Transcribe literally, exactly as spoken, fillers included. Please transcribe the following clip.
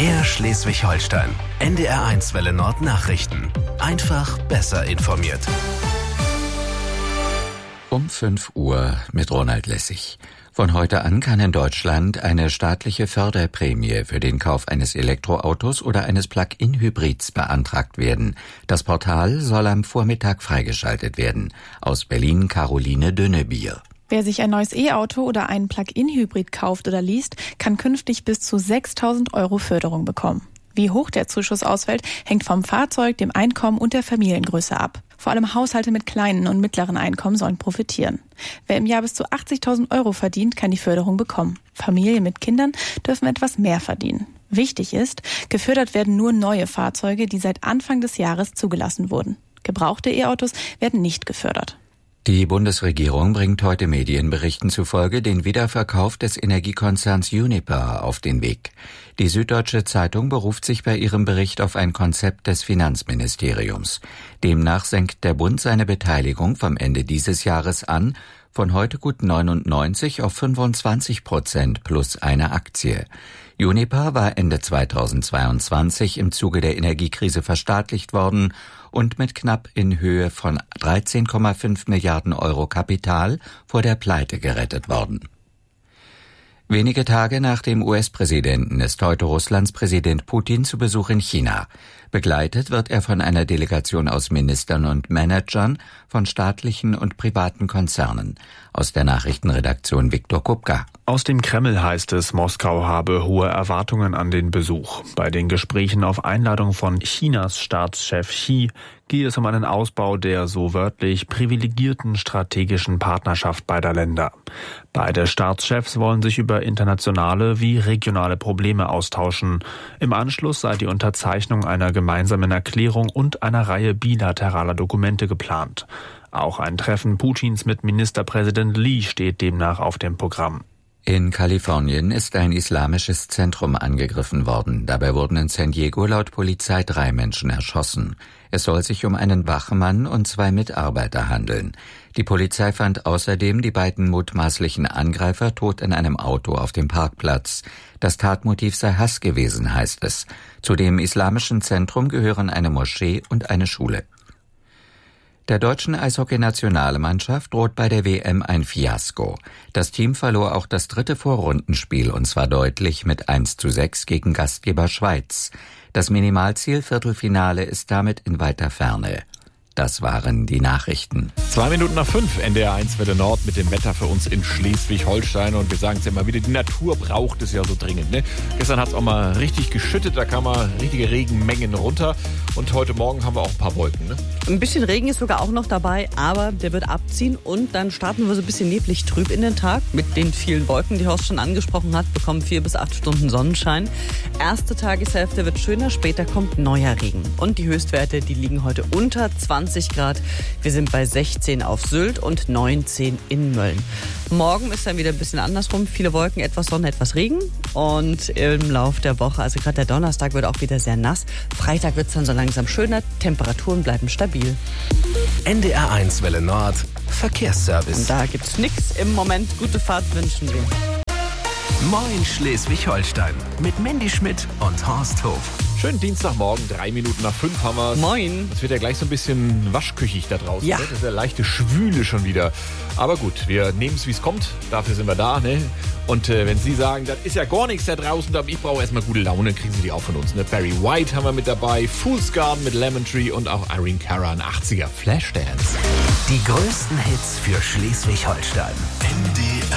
Air Schleswig-Holstein. N D R eins Welle Nord Nachrichten. Einfach besser informiert. Um fünf Uhr mit Ronald Lessig. Von heute an kann in Deutschland eine staatliche Förderprämie für den Kauf eines Elektroautos oder eines Plug-in-Hybrids beantragt werden. Das Portal soll am Vormittag freigeschaltet werden. Aus Berlin Caroline Dünnebier. Wer sich ein neues E-Auto oder einen Plug-in-Hybrid kauft oder liest, kann künftig bis zu sechstausend Euro Förderung bekommen. Wie hoch der Zuschuss ausfällt, hängt vom Fahrzeug, dem Einkommen und der Familiengröße ab. Vor allem Haushalte mit kleinen und mittleren Einkommen sollen profitieren. Wer im Jahr bis zu achtzigtausend Euro verdient, kann die Förderung bekommen. Familien mit Kindern dürfen etwas mehr verdienen. Wichtig ist, gefördert werden nur neue Fahrzeuge, die seit Anfang des Jahres zugelassen wurden. Gebrauchte E-Autos werden nicht gefördert. Die Bundesregierung bringt heute Medienberichten zufolge den Wiederverkauf des Energiekonzerns Uniper auf den Weg. Die Süddeutsche Zeitung beruft sich bei ihrem Bericht auf ein Konzept des Finanzministeriums. Demnach senkt der Bund seine Beteiligung vom Ende dieses Jahres an, von heute gut neunundneunzig auf fünfundzwanzig Prozent plus eine Aktie. Uniper war Ende zweitausendzweiundzwanzig im Zuge der Energiekrise verstaatlicht worden und mit knapp in Höhe von dreizehn Komma fünf Milliarden Euro Kapital vor der Pleite gerettet worden. Wenige Tage nach dem U S-Präsidenten ist heute Russlands Präsident Putin zu Besuch in China. Begleitet wird er von einer Delegation aus Ministern und Managern von staatlichen und privaten Konzernen. Aus der Nachrichtenredaktion Viktor Kupka. Aus dem Kreml heißt es, Moskau habe hohe Erwartungen an den Besuch. Bei den Gesprächen auf Einladung von Chinas Staatschef Xi gehe es um einen Ausbau der so wörtlich privilegierten strategischen Partnerschaft beider Länder. Beide Staatschefs wollen sich über internationale wie regionale Probleme austauschen. Im Anschluss sei die Unterzeichnung einer gemeinsamen Erklärung und einer Reihe bilateraler Dokumente geplant. Auch ein Treffen Putins mit Ministerpräsident Li steht demnach auf dem Programm. In Kalifornien ist ein islamisches Zentrum angegriffen worden. Dabei wurden in San Diego laut Polizei drei Menschen erschossen. Es soll sich um einen Wachmann und zwei Mitarbeiter handeln. Die Polizei fand außerdem die beiden mutmaßlichen Angreifer tot in einem Auto auf dem Parkplatz. Das Tatmotiv sei Hass gewesen, heißt es. Zu dem islamischen Zentrum gehören eine Moschee und eine Schule. Der deutschen Eishockey-Nationalmannschaft droht bei der W M ein Fiasko. Das Team verlor auch das dritte Vorrundenspiel, und zwar deutlich mit eins zu sechs gegen Gastgeber Schweiz. Das Minimalziel Viertelfinale ist damit in weiter Ferne. Das waren die Nachrichten. Zwei Minuten nach fünf, N D R eins Welle Nord mit dem Wetter für uns in Schleswig-Holstein. Und wir sagen es ja immer wieder, die Natur braucht es ja so dringend. Ne? Gestern hat es auch mal richtig geschüttet, da kam mal richtige Regenmengen runter. Und heute Morgen haben wir auch ein paar Wolken. Ne? Ein bisschen Regen ist sogar auch noch dabei, aber der wird abziehen. Und dann starten wir so ein bisschen neblig trüb in den Tag. Mit den vielen Wolken, die Horst schon angesprochen hat, bekommen vier bis acht Stunden Sonnenschein. Erste Tageshälfte wird schöner, später kommt neuer Regen. Und die Höchstwerte, die liegen heute unter zwanzig Grad. Wir sind bei sechzehn auf Sylt und neunzehn in Mölln. Morgen ist dann wieder ein bisschen andersrum. Viele Wolken, etwas Sonne, etwas Regen. Und im Lauf der Woche, also gerade der Donnerstag, wird auch wieder sehr nass. Freitag wird es dann so langsam schöner. Temperaturen bleiben stabil. N D R eins Welle Nord Verkehrsservice. Und da gibt's nichts im Moment. Gute Fahrt wünschen wir. Moin Schleswig-Holstein mit Mandy Schmidt und Horst Hof. Schönen Dienstagmorgen, drei Minuten nach fünf haben wir es. Moin. Es wird ja gleich so ein bisschen waschküchig da draußen. Ja. Ne? Das ist ja leichte Schwüle schon wieder. Aber gut, wir nehmen es, wie es kommt. Dafür sind wir da. Ne? Und äh, wenn Sie sagen, das ist ja gar nichts da draußen, aber ich brauche erstmal gute Laune, kriegen Sie die auch von uns. Ne? Barry White haben wir mit dabei, Fool's Garden mit Lemon Tree und auch Irene Cara, ein achtziger Flashdance. Die größten Hits für Schleswig-Holstein. N D R